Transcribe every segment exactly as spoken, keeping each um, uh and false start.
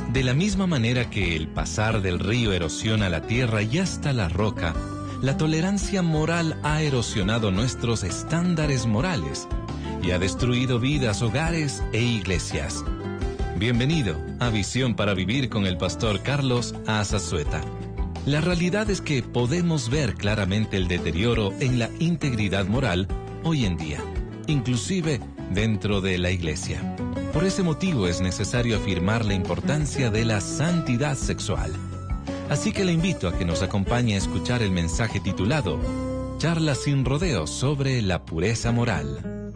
De la misma manera que el pasar del río erosiona la tierra y hasta la roca, la tolerancia moral ha erosionado nuestros estándares morales y ha destruido vidas, hogares e iglesias. Bienvenido a Visión para Vivir con el pastor Carlos Azazueta. La realidad es que podemos ver claramente el deterioro en la integridad moral hoy en día, inclusive dentro de la iglesia. Por ese motivo es necesario afirmar la importancia de la santidad sexual. Así que le invito a que nos acompañe a escuchar el mensaje titulado Charla sin rodeos sobre la pureza moral.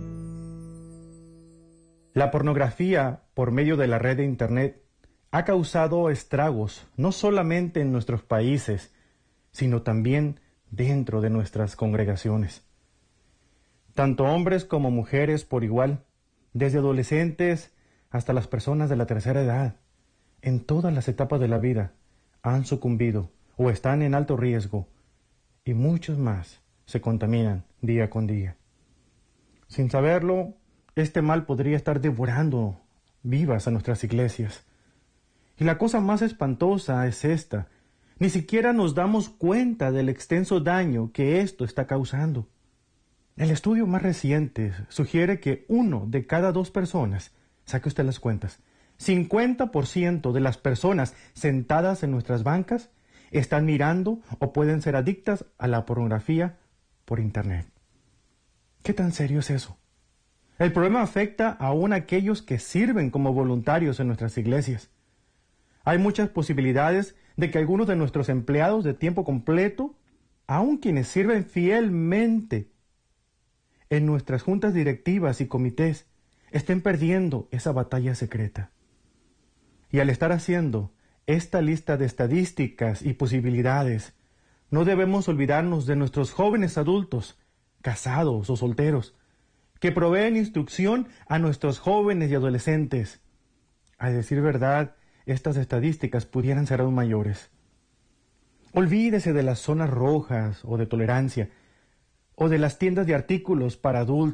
La pornografía por medio de la red de Internet ha causado estragos no solamente en nuestros países, sino también dentro de nuestras congregaciones. Tanto hombres como mujeres por igual, desde adolescentes hasta las personas de la tercera edad, en todas las etapas de la vida, han sucumbido o están en alto riesgo, y muchos más se contaminan día con día. Sin saberlo, este mal podría estar devorando vivas a nuestras iglesias. Y la cosa más espantosa es esta: ni siquiera nos damos cuenta del extenso daño que esto está causando. El estudio más reciente sugiere que uno de cada dos personas, saque usted las cuentas, cincuenta por ciento de las personas sentadas en nuestras bancas están mirando o pueden ser adictas a la pornografía por Internet. ¿Qué tan serio es eso? El problema afecta aún a aquellos que sirven como voluntarios en nuestras iglesias. Hay muchas posibilidades de que algunos de nuestros empleados de tiempo completo, aun quienes sirven fielmente en nuestras juntas directivas y comités, estén perdiendo esa batalla secreta. Y al estar haciendo esta lista de estadísticas y posibilidades, no debemos olvidarnos de nuestros jóvenes adultos, casados o solteros, que proveen instrucción a nuestros jóvenes y adolescentes. A decir verdad, estas estadísticas pudieran ser aún mayores. Olvídese de las zonas rojas o de tolerancia, o de las tiendas de artículos para adultos,